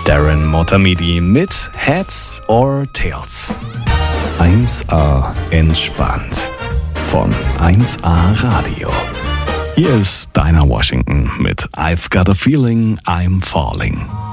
Darren Motamedi mit Heads or Tails. 1A entspannt von 1A Radio. Hier ist Dinah Washington mit I've Got a Feeling I'm Falling.